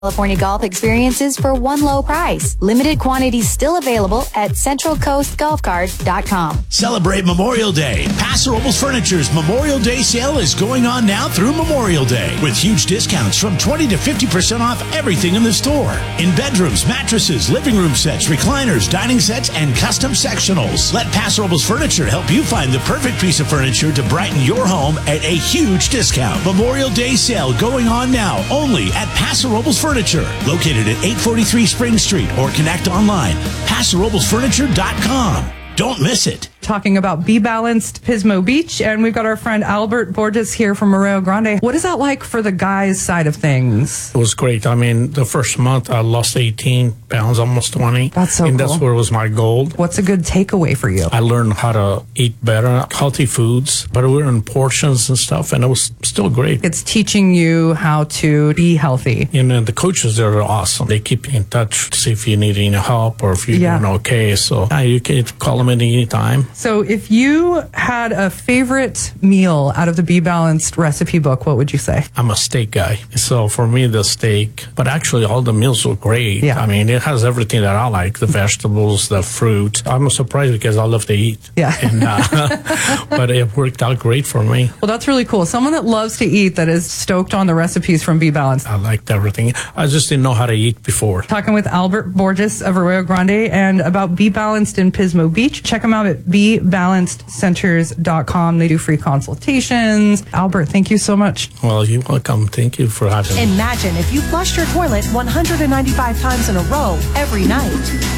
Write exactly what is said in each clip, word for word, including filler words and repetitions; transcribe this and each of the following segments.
California golf experiences for one low price. Limited quantities still available at central coast golf cart dot com. Celebrate Memorial Day. Paso Robles Furniture's Memorial Day sale is going on now through Memorial Day with huge discounts from twenty to fifty percent off everything in the store. In bedrooms, mattresses, living room sets, recliners, dining sets, and custom sectionals. Let Paso Robles Furniture help you find the perfect piece of furniture to brighten your home at a huge discount. Memorial Day sale going on now only at Paso Robles Furniture. Furniture, located at eight forty-three Spring Street, or connect online, Paso Robles Furniture dot com. Don't miss it. Talking about Be Balanced Pismo Beach, and we've got our friend Albert Borges here from Arroyo Grande. What is that like for the guys' side of things? It was great. I mean, the first month I lost eighteen pounds, almost twenty. That's so and cool. that's where was my goal. What's a good takeaway for you? I learned how to eat better, healthy foods, but we were in portions and stuff, and it was still great. It's teaching you how to be healthy. You know, the coaches there are awesome. They keep you in touch to see if you need any help or if you're Yeah. doing okay. So uh, you can call them at any time. So if you had a favorite meal out of the Be Balanced recipe book, what would you say? I'm a steak guy. So for me, the steak, but actually all the meals were great. Yeah. I mean, it has everything that I like, the vegetables, the fruit. I'm surprised because I love to eat. Yeah. And, uh, but it worked out great for me. Well, that's really cool. Someone that loves to eat, that is stoked on the recipes from Be Balanced. I liked everything. I just didn't know how to eat before. Talking with Albert Borges of Arroyo Grande and about Be Balanced in Pismo Beach. Check them out at be balanced centers dot com. They do free consultations. Albert, thank you so much. Well, you're welcome. Thank you for having me. Imagine if you flushed your toilet one hundred ninety-five times in a row every night.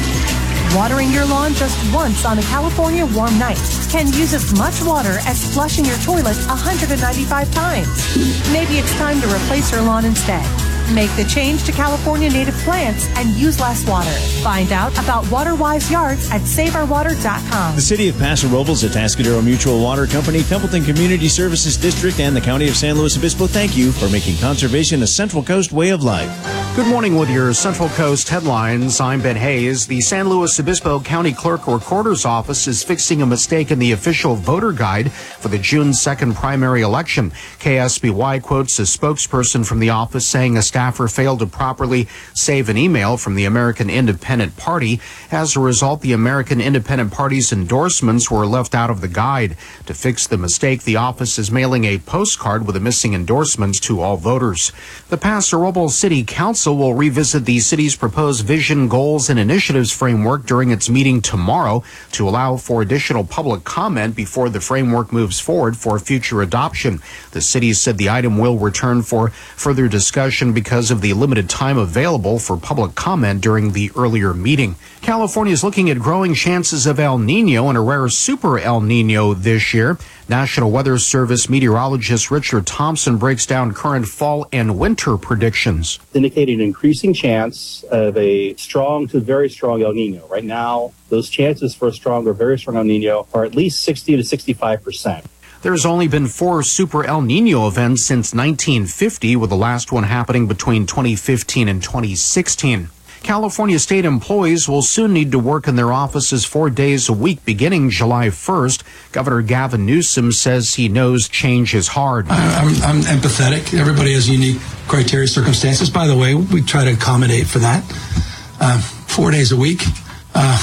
Watering your lawn just once on a California warm night can use as much water as flushing your toilet one hundred ninety-five times. Maybe it's time to replace your lawn instead. Make the change to California native plants and use less water. Find out about WaterWise Yards at save our water dot com. The City of Paso Robles, Atascadero Mutual Water Company, Templeton Community Services District, and the County of San Luis Obispo thank you for making conservation a Central Coast way of life. Good morning with your Central Coast headlines. I'm Ben Hayes. The San Luis Obispo County Clerk Recorder's Office is fixing a mistake in the official voter guide for the June second primary election. K S B Y quotes a spokesperson from the office saying a staffer failed to properly save an email from the American Independent Party. As a result, the American Independent Party's endorsements were left out of the guide. To fix the mistake, the office is mailing a postcard with the missing endorsements to all voters. The Paso Robles City Council will revisit the city's proposed vision, goals, and initiatives framework during its meeting tomorrow to allow for additional public comment before the framework moves forward for future adoption. The city said the item will return for further discussion because of the limited time available for public comment during the earlier meeting. California is looking at growing chances of El Nino and a rare super El Nino this year. National Weather Service meteorologist Richard Thompson breaks down current fall and winter predictions. Indicating an increasing chance of a strong to very strong El Nino. Right now, those chances for a strong or very strong El Nino are at least sixty to sixty-five percent. There's only been four Super El Nino events since nineteen fifty, with the last one happening between twenty fifteen and twenty sixteen. California state employees will soon need to work in their offices four days a week beginning July first. Governor Gavin Newsom says he knows change is hard. I'm, I'm empathetic. Everybody has unique criteria, circumstances. By the way, we try to accommodate for that. Uh, four days a week. Uh,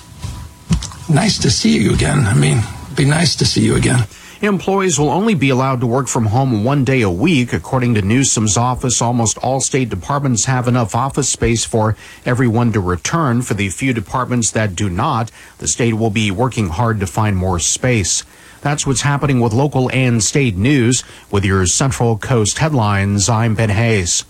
nice to see you again. I mean, it'd be nice to see you again. Employees will only be allowed to work from home one day a week. According to Newsom's office, almost all state departments have enough office space for everyone to return. For the few departments that do not, the state will be working hard to find more space. That's what's happening with local and state news. With your Central Coast headlines, I'm Ben Hayes.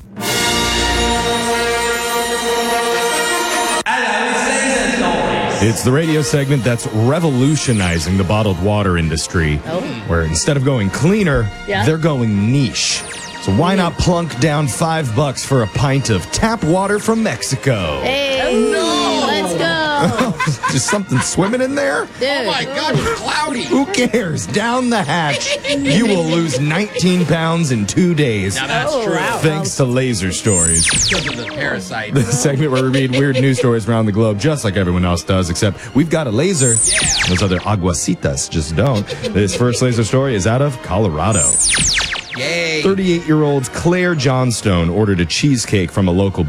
It's the radio segment that's revolutionizing the bottled water industry, oh. where instead of going cleaner, yeah. they're going niche. So why not plunk down five bucks for a pint of tap water from Mexico? Hey, oh, no. Let's go. Just something swimming in there? Dude. Oh, my God, it's cloudy. Who cares? Down the hatch. You will lose nineteen pounds in two days. Now that's oh, true. Wow. Thanks to Laser Stories. Because of the parasite. The segment where we read weird news stories around the globe, just like everyone else does, except we've got a laser. Yeah. Those other aguacitas just don't. This first laser story is out of Colorado. Yay. thirty-eight-year-old Claire Johnstone ordered a cheesecake from a local